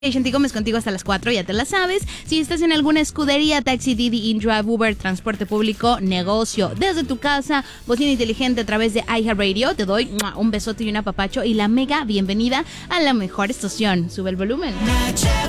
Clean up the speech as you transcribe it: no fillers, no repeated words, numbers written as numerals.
Shanti Gómez contigo hasta las 4, ya te la sabes. Si estás en alguna escudería, taxi, Didi, InDrive, Uber, transporte público, negocio, desde tu casa, bocina inteligente a través de iHeartRadio, te doy un besote y un apapacho y la mega bienvenida a la mejor estación. Sube el volumen.